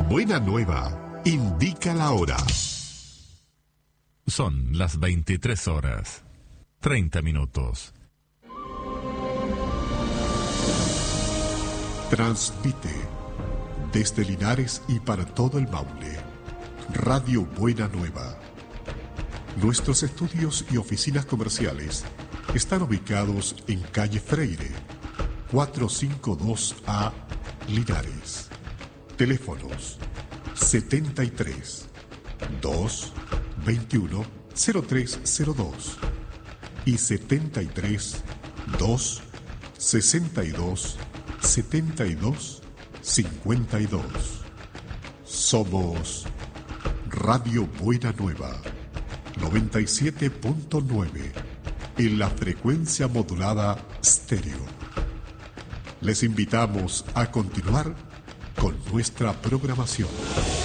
Buena Nueva indica la hora. Son las 23 horas, 30 minutos. Transmite desde Linares y para todo el Maule, Radio Buena Nueva. Nuestros estudios y oficinas comerciales están ubicados en calle Freire, 452A, Linares. Teléfonos 73 2 21 0302 y 73 2 62 72 52. Somos Radio Buena Nueva 97.9 en la frecuencia modulada estéreo. Les invitamos a continuar con nuestra programación.